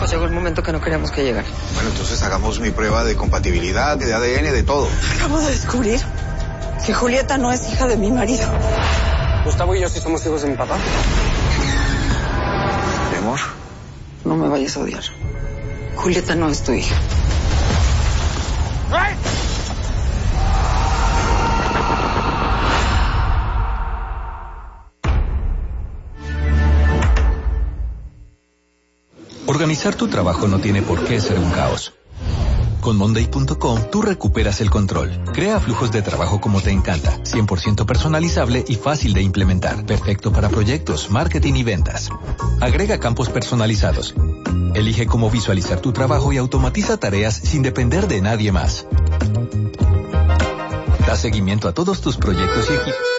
llegó el momento que no queríamos que llegara. Bueno, entonces hagamos mi prueba de compatibilidad, de ADN, de todo. Acabo de descubrir que Julieta no es hija de mi marido. Gustavo y yo sí somos hijos de mi papá. Mi amor. No me vayas a odiar. Julieta no es tu hija. Organizar tu trabajo no tiene por qué ser un caos. Con Monday.com tú recuperas el control. Crea flujos de trabajo como te encanta, 100% personalizable y fácil de implementar. Perfecto para proyectos, marketing y ventas. Agrega campos personalizados. Elige cómo visualizar tu trabajo y automatiza tareas sin depender de nadie más. Da seguimiento a todos tus proyectos y equipos.